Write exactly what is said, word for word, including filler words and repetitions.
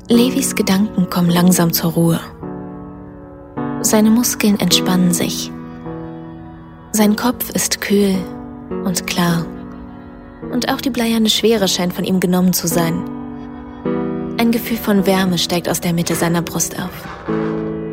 Levis Gedanken kommen langsam zur Ruhe. Seine Muskeln entspannen sich. Sein Kopf ist kühl und klar. Und auch die bleierne Schwere scheint von ihm genommen zu sein. Ein Gefühl von Wärme steigt aus der Mitte seiner Brust auf.